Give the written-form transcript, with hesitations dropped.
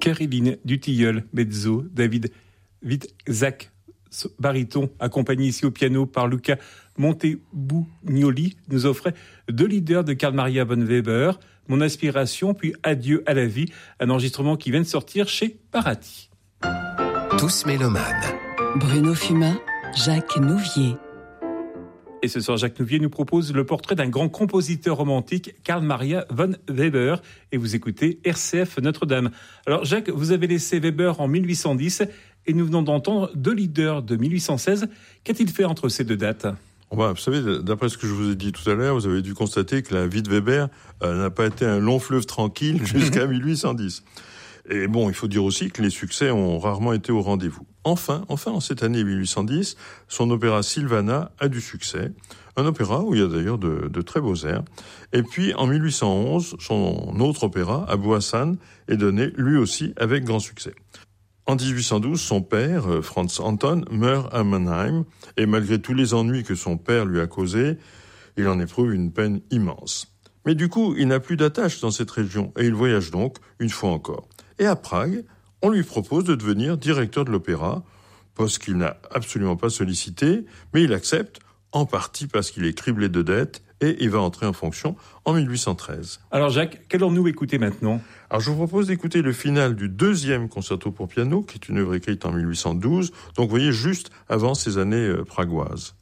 Caroline Dutilleul, mezzo, David Witzak, baryton, accompagné ici au piano par Luca Montebugnoli, nous offrait 2 leaders de Carl Maria von Weber, Mon Inspiration, puis Adieu à la vie, un enregistrement qui vient de sortir chez Paraty. Tous mélomanes. Bruno Fumin, Jacques Nouvier. Et ce soir, Jacques Nouvier nous propose le portrait d'un grand compositeur romantique, Carl Maria von Weber. Et vous écoutez RCF Notre-Dame. Alors Jacques, vous avez laissé Weber en 1810 et nous venons d'entendre 2 leaders de 1816. Qu'a-t-il fait entre ces 2 dates ? Vous savez, d'après ce que je vous ai dit tout à l'heure, vous avez dû constater que la vie de Weber n'a pas été un long fleuve tranquille jusqu'à 1810. Et bon, il faut dire aussi que les succès ont rarement été au rendez-vous. Enfin, en cette année 1810, son opéra Sylvana a du succès. Un opéra où il y a d'ailleurs de très beaux airs. Et puis, en 1811, son autre opéra, Abou Hassan, est donné lui aussi avec grand succès. En 1812, son père, Franz Anton, meurt à Mannheim. Et malgré tous les ennuis que son père lui a causés, il en éprouve une peine immense. Mais du coup, il n'a plus d'attache dans cette région. Et il voyage donc, une fois encore. Et à Prague, on lui propose de devenir directeur de l'opéra, poste qu'il n'a absolument pas sollicité, mais il accepte, en partie parce qu'il est criblé de dettes, et il va entrer en fonction en 1813. Alors Jacques, qu'allons-nous écouter maintenant ? Alors je vous propose d'écouter le final du 2e concerto pour piano, qui est une œuvre écrite en 1812, donc vous voyez juste avant ces années pragoises.